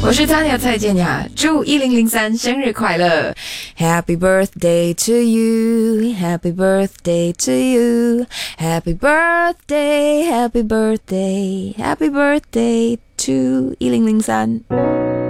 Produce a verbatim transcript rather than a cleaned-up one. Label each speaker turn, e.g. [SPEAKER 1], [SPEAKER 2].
[SPEAKER 1] 我是 Tanya 蔡健雅，祝一零零三生日快乐 ！Happy birthday to you, Happy birthday to you, Happy birthday, Happy birthday, Happy birthday to 一零零三。